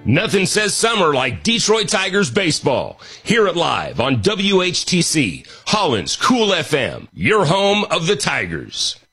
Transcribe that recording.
Nothing says summer like Detroit Tigers baseball. Hear it live on WHTC, Holland's Cool FM, your home of the Tigers.